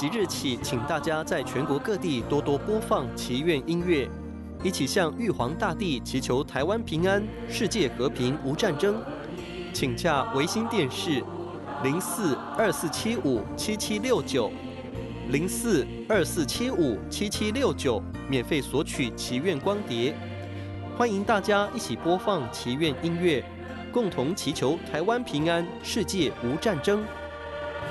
即日起，请大家在全国各地多多播放祈愿音乐，一起向玉皇大帝祈求台湾平安、世界和平无战争。请洽维新电视04247577690424757769，免费索取祈愿光碟。欢迎大家一起播放祈愿音乐，共同祈求台湾平安、世界无战争。